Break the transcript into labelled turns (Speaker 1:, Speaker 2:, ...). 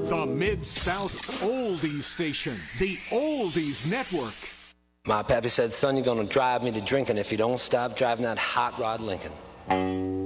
Speaker 1: The Mid-South Oldies Station. The Oldies Network.
Speaker 2: My pappy said, son, you're gonna drive me to drinking if you don't stop driving that hot rod Lincoln.